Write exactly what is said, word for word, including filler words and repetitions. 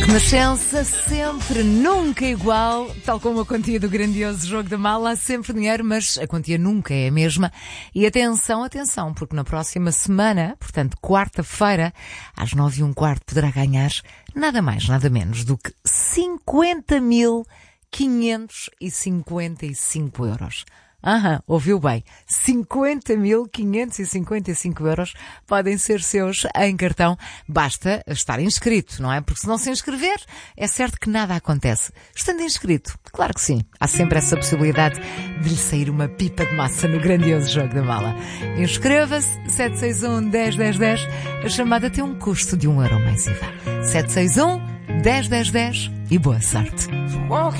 Renascença sempre, nunca igual, tal como a quantia do grandioso Jogo da Mala, há sempre dinheiro, mas a quantia nunca é a mesma. E atenção, atenção, porque na próxima semana, portanto quarta-feira, às nove e um quarto, poderá ganhar nada mais, nada menos do que cinquenta mil quinhentos e cinquenta e cinco euros. Aham, ouviu bem. cinquenta mil quinhentos e cinquenta e cinco euros podem ser seus em cartão. Basta estar inscrito, não é? Porque se não se inscrever, é certo que nada acontece. Estando inscrito, claro que sim. Há sempre essa possibilidade de lhe sair uma pipa de massa no grandioso Jogo da Mala. Inscreva-se, sete seis um, um zero, um zero, um zero. A chamada tem um custo de um euro mais I V A. sete seis um, um zero, um zero, um zero e boa sorte.